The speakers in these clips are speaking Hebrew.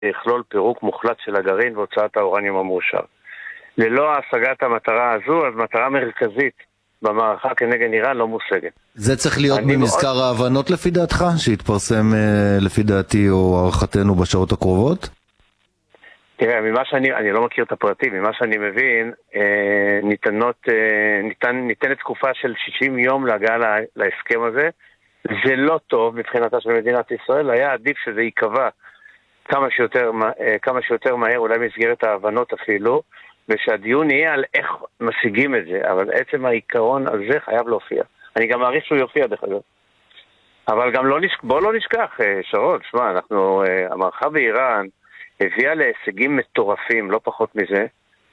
יכלול פירוק מוחלט של הגרעין והוצאת האורניום המאושר. ללא השגת המטרה הזו, אז מטרה מרכזית במערכה כנגד איראן לא מושגת. זה צריך להיות במזכר ההבנות לפי דעתך, שהתפרסם לפי דעתי או הערכתנו בשעות הקרובות? תראה, אני לא מכיר את הפרטים, ממה שאני מבין, ניתנת תקופה של 60 יום להגעה להסכם הזה. זה לא טוב מבחינתה של מדינת ישראל, היה עדיף שזה ייקבע כמה שיותר מהר, אולי מסגרת ההבנות אפילו, ושהדיון יהיה על איך משיגים את זה, אבל עצם העיקרון הזה חייב להופיע. אני גם מעריך שהוא יופיע דרך אגב. אבל גם בוא לא נשכח, שרון, שמע, המערכה באיראן הביאה להישגים מטורפים, לא פחות מזה,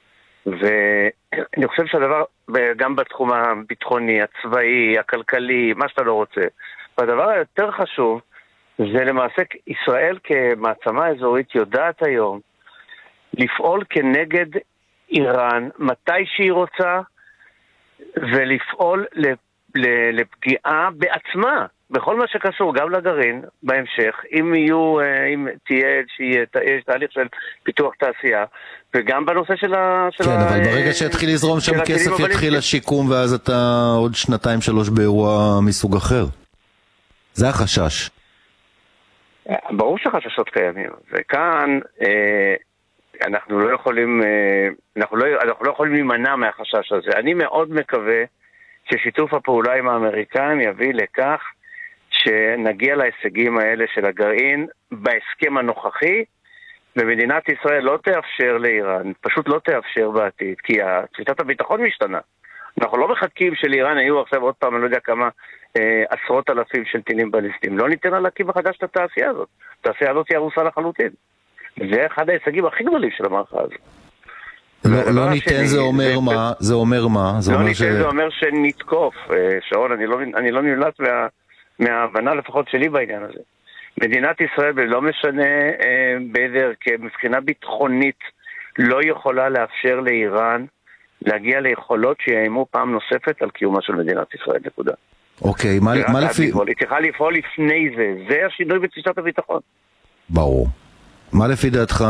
ואני חושב שהדבר, גם בתחום הביטחוני, הצבאי, הכלכלי, מה שאתה לא רוצה, והדבר היותר חשוב, זה למעשה ישראל כמעצמה אזורית יודעת היום לפעול כנגד איראן מתי שהיא רוצה, ולפעול לפגיעה בעצמה, בכל מה שקשור גם לגרעין בהמשך, אם תהיה תהליך של פיתוח תעשייה, וגם בנושא של כן, אבל ברגע שהתחיל לזרום שם כסף יתחיל השיקום, ואז אתה עוד 2-3 באירוע מסוג אחר. זה החשש. ברור שחששות קיימים, וכאן אנחנו לא יכולים להימנע מהחשש הזה. אני מאוד מקווה ששיתוף הפעולה עם האמריקאים יביא לכך שנגיע להישגים האלה של הגרעין בהסכם הנוכחי, ומדינת ישראל לא תאפשר לאיראן, פשוט לא תאפשר בעתיד, כי תפיסת הביטחון משתנה. אנחנו לא מחכים שלאיראן היו עכשיו עוד פעם, אני לא יודע כמה, עשרות אלפים של טילים בליסטיים. לא ניתן לה להקים מחדש את התעשייה הזאת. התעשייה הזאת היא הרוסה לחלוטין. זה אחד ההישגים הכי גדולים של המערכה הזאת. לא ניתן זה אומר מה? זה אומר מה? לא ניתן זה אומר שנתקוף. שרון, אני לא נמלט מההבנה לפחות שלי בעניין הזה. מדינת ישראל, ולא משנה באיזה הרכב, מבחינה ביטחונית, לא יכולה לאפשר לאיראן להגיע ליכולות שיאיימו פעם נוספת על קיומה של מדינת ישראל, נקודה. אוקיי, מה לפי... היא צריכה לפעול לפני זה, זה השינוי בתפיסת הביטחון. ברור. מה לפי דעתך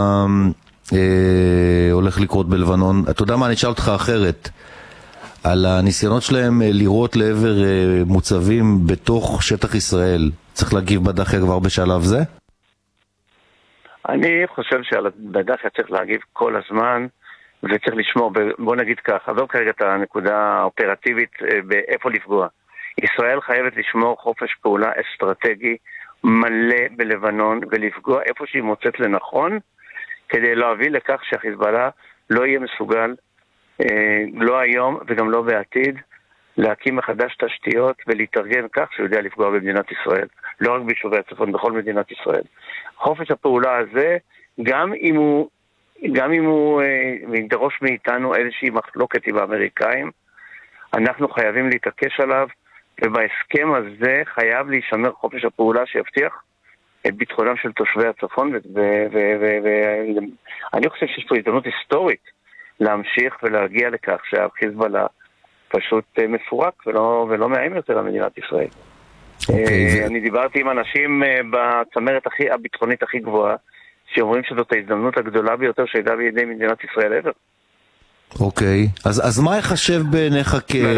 הולך לקרות בלבנון? אתה יודע מה, אני אשאל אותך אחרת. על הניסיונות שלהם לירות לעבר מוצבים בתוך שטח ישראל, צריך להגיב בדחיה כבר בשלב זה? אני חושב שבדחיה צריך להגיב כל הזמן, וצריך לשמור, בוא נגיד כך, עזוב כרגע את הנקודה האופרטיבית באיפה לפגוע. ישראל חייבת לשמור חופש פעולה אסטרטגי מלא בלבנון, ולפגוע איפה שהיא מוצאת לנכון, כדי להביא לכך שהחיזבאללה לא יהיה מסוגל, לא היום וגם לא בעתיד, להקים מחדש תשתיות ולהתארגן כך שהוא יודע לפגוע במדינת ישראל. לא רק ביישובי הצפון, בכל מדינת ישראל. חופש הפעולה הזה, גם אם הוא ידרוש מאיתנו איזושהי מחלוקת עם האמריקאים, אנחנו חייבים להתעקש עליו, ובהסכם הזה חייב להישמר חופש הפעולה שיבטיח את ביטחונם של תושבי הצפון, ואני חושב שיש פה הזדמנות היסטורית להמשיך ולהגיע לכך שהחיזבאללה פשוט מפורק ולא מאיים יותר למדינת ישראל. אני דיברתי עם אנשים בצמרת הביטחונית הכי גבוהה, שאומרים שזאת ההזדמנות הגדולה ביותר שהייתה בידי מדינת ישראל עבר. אוקיי, אז מה יחשב בעיניך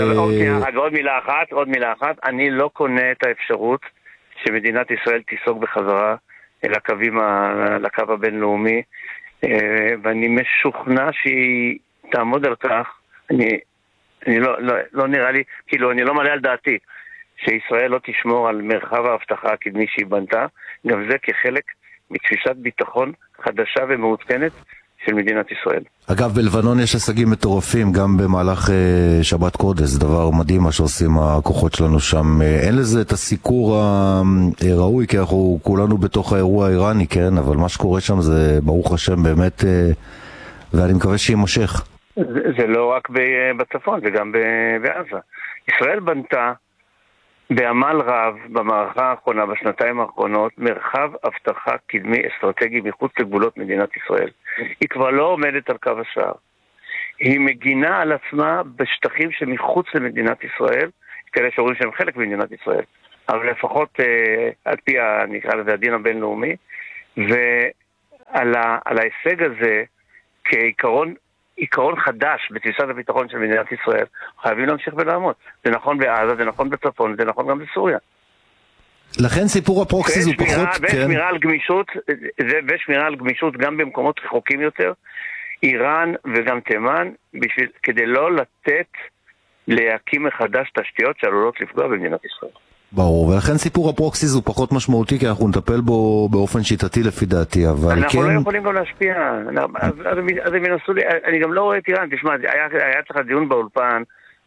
עוד מילה אחת, אני לא קונה את האפשרות שמדינת ישראל תיסוג בחזרה אל לקו הבינלאומי, ואני משוכנע שהיא תעמוד על כך. אני לא נראה לי, כאילו אני לא מלא על דעתי שישראל לא תשמור על מרחב ההבטחה הקדמי שהיא בנתה, גם זה כחלק מתפיסת ביטחון חדשה ומעודכנת של מדינת ישראל. אגב, בלבנון יש הישגים מטורפים גם במהלך שבת קודש, זה דבר מדהים מה שעושים הכוחות שלנו שם. אין לזה את הסיקור הראוי, כי אנחנו כולנו בתוך האירוע האיראני, כן? אבל מה שקורה שם זה ברוך השם באמת, ואני מקווה שימשך. זה לא רק בצפון, זה גם בעזה. ישראל בנתה בעמל רב במערכה האחרונה, בשנתיים האחרונות, מרחב הבטחה קדמי אסטרטגי מחוץ לגבולות מדינת ישראל. היא כבר לא עומדת על קו השער. היא מגינה על עצמה בשטחים שמחוץ למדינת ישראל, כאלה שאומרים שהם חלק ממדינת ישראל, אבל לפחות על פי נקרא לזה הדין הבינלאומי, על ההישג הזה עיקרון חדש בתפיסת הביטחון של מדינת ישראל, חייבים להמשיך ולעמוד. זה נכון בעזה, זה נכון בצפון, זה נכון גם בסוריה. לכן סיפור הפרוקסיס הוא פחות... ושמירה על גמישות, ושמירה על גמישות גם במקומות רחוקים יותר, איראן וגם תימן, כדי לא לתת להקים מחדש תשתיות שעלולות לפגוע במדינת ישראל. ברור, ולכן סיפור הפרוקסיס הוא פחות משמעותי, כי אנחנו נטפל בו באופן שיטתי לפי דעתי, אבל אנחנו לא יכולים גם להשפיע, אז הם ינסו לי, אני גם לא רואה את איראן, תשמע, היה צריך דיון באולפן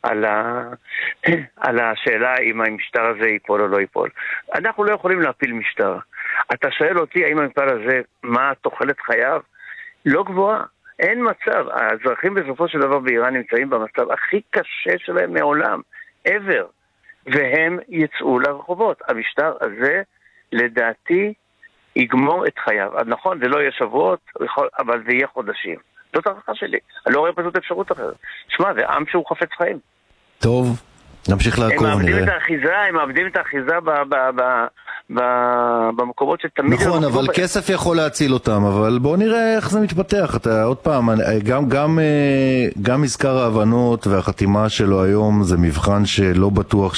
על השאלה אם המשטר הזה ייפול או לא ייפול. אנחנו לא יכולים להפיל משטר. אתה שואל אותי האם המשטר הזה, מה תוחלת חייו? לא גבוהה. אין מצב. האזרחים בסופו של דבר באיראן נמצאים במצב הכי קשה שלהם מעולם, ever. והם יצאו לרחובות. המשטר הזה, לדעתי, יגמור את חייו. נכון, זה לא יהיה שבועות, אבל זה יהיה חודשים. זאת הערכה שלי. אני לא רואה פשוט אפשרות אחרת. שמע, זה עם שהוא חפץ חיים. טוב, נמשיך לעקוב, נראה. הם מאבדים את האחיזה במקומות שתמיד... נכון, אבל כסף יכול להציל אותם, אבל בואו נראה איך זה מתפתח. אתה עוד פעם, גם מזכר ההבנות והחתימה שלו היום זה מבחן שלא בטוח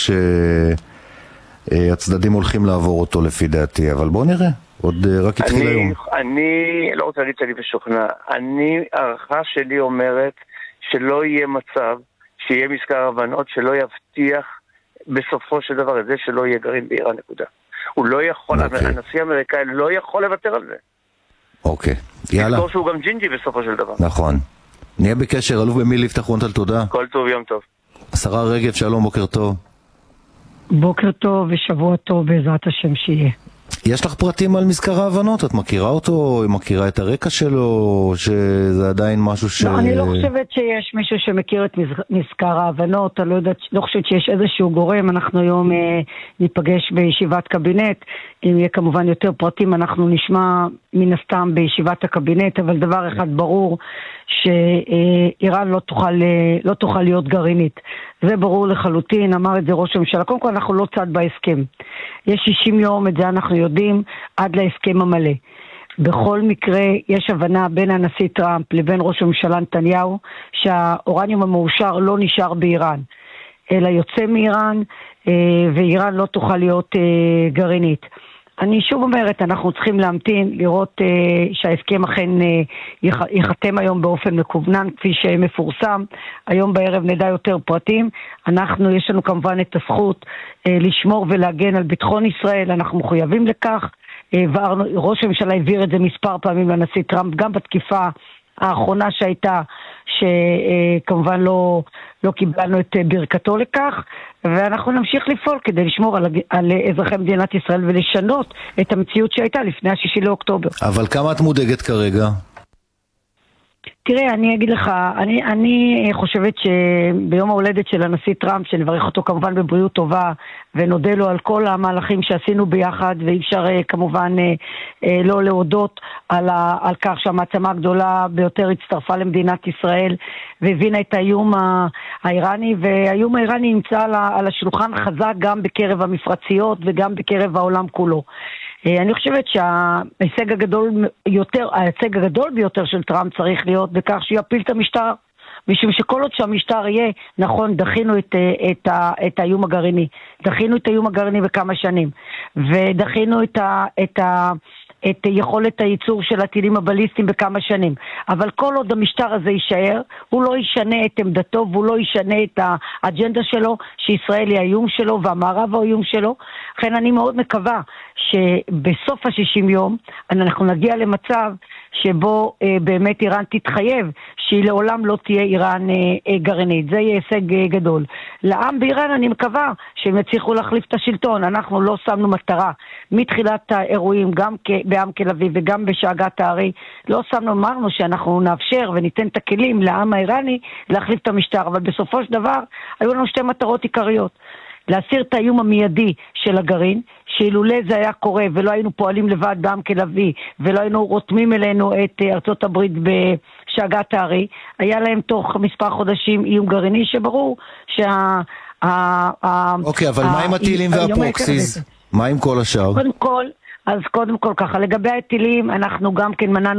שהצדדים הולכים לעבור אותו לפי דעתי, אבל בואו נראה. עוד רק התחיל היום. אני לא רוצה להגיד שאני משוכנע. הערכה שלי אומרת שלא יהיה מצב שיהיה מזכר הבנות שלא יבטיח בסופו של דבר את זה שלא יהיה גרעין באיראן, נקודה. הוא לא יכול, הנשיא האמריקאי לא יכול לוותר על זה. אוקיי, יאללה. תזכור שהוא גם ג'ינג'י בסופו של דבר. נכון. נהיה בקשר, אלוף במיל' יפתח רון-טל, תודה. כל טוב, יום טוב. השרה רגב, שלום, בוקר טוב. בוקר טוב ושבוע טוב בעזרת השם שיהיה. יש לך פרטים על מזכר ההבנות? את מכירה אותו? היא מכירה את הרקע שלו? שזה עדיין משהו ש... לא, אני לא חושבת שיש מישהו שמכיר את מזכר ההבנות. אני לא חושבת שיש איזשהו גורם. אנחנו היום ניפגש בישיבת קבינט. אם יהיה כמובן יותר פרטים, אנחנו נשמע מן הסתם בישיבת הקבינט, אבל דבר אחד ברור, שאיראן לא תוכל להיות גרעינית. זה ברור לחלוטין, אמר את זה ראש הממשלה. קודם כל אנחנו לא צד בהסכם. יש 60 יום, את זה אנחנו יודעים, עד להסכם המלא. בכל מקרה יש הבנה בין הנשיא טראמפ לבין ראש הממשלה נתניהו, שהאורניום המאושר לא נשאר באיראן, אלא יוצא מאיראן, ואיראן לא תוכל להיות גרעינית. אני שוב אומרת, אנחנו צריכים להמתין, לראות שההסכם אכן ייחתם היום באופן מקוונן, כפי שמפורסם. היום בערב נדע יותר פרטים. יש לנו כמובן את הזכות לשמור ולהגן על ביטחון ישראל, אנחנו מחויבים לכך. ראש הממשלה העביר את זה מספר פעמים לנשיא טראמפ, גם בתקיפה האחרונה שהייתה, שכמובן לא קיבלנו את ברכתו לכך, ואנחנו נמשיך לפעול כדי לשמור על אזרחי מדינת ישראל ולשנות את המציאות שהייתה לפני 6 לאוקטובר. אבל כמה את מודאגת כרגע? תראה, אני אגיד לך, אני חושבת שביום ההולדת של הנשיא טראמפ, שנברך אותו כמובן בבריאות טובה, ונודה לו על כל המהלכים שעשינו ביחד, ואי אפשר כמובן לא להודות על כך שהמעצמה הגדולה ביותר הצטרפה למדינת ישראל, והבינה את האיום האיראני, והאיום האיראני נמצא על השולחן חזק גם בקרב המפרציות וגם בקרב העולם כולו. אני חושבת שההישג הגדול ביותר של טראמפ צריך להיות בכך שיפיל את המשטר, משום שכל עוד שהמשטר יהיה, נכון, דחינו את האיום הגרעיני, דחינו את האיום הגרעיני בכמה שנים, ודחינו את יכולת הייצור של הטילים הבליסטיים בכמה שנים. אבל כל עוד המשטר הזה יישאר, הוא לא ישנה את עמדתו, והוא לא ישנה את האג'נדה שלו, שישראל היא האיום שלו והמערב האיום שלו. לכן אני מאוד מקווה שבסוף 60 יום אנחנו נגיע למצב שבו באמת איראן תתחייב שהיא לעולם לא תהיה איראן גרעינית. זה יהיה הישג גדול. לעם באיראן אני מקווה שהם יצליחו להחליף את השלטון. אנחנו לא שמנו מטרה מתחילת האירועים, גם בעם תל אביב וגם בשאגת הארי, לא שמנו, אמרנו שאנחנו נאפשר וניתן את הכלים לעם האיראני להחליף את המשטר, אבל בסופו של דבר היו לנו 2 מטרות עיקריות. להסיר את האיום המיידי של הגרעין, שאילולא זה היה קורה ולא היינו פועלים לבד בעם תל אביב ולא היינו רותמים אלינו את ארצות הברית בשאגת הארי, היה להם תוך מספר חודשים איום גרעיני שברור אוקיי, אבל מה עם הטילים והפרוקסיס? מה עם כל השאר? קודם כל ככה, לגבי הטילים אנחנו גם כן מנענו